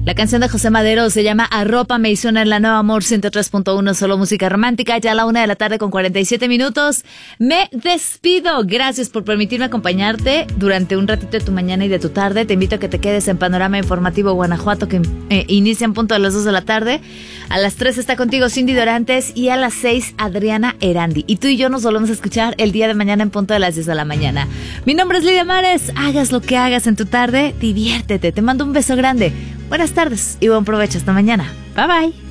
La canción de José Madero se llama Arrópame y suena en la Nueva Amor 103.1, solo música romántica, ya a la 1:47 p.m. Me despido. Gracias por permitirme acompañarte durante un ratito de tu mañana y de tu tarde. Te invito a que te quedes en Panorama Informativo Guanajuato, que inicia en punto a las 2 de la tarde. A las 3 está contigo Cindy Dorantes y a las 6 Adriana Erandi. Y tú y yo nos volvemos a escuchar el día de mañana en punto de las 10 de la mañana. Mi nombre es Lidia Mares. Hagas lo que hagas en tu tarde, diviértete. Te mando un beso grande. Buenas tardes y buen provecho hasta mañana. Bye bye.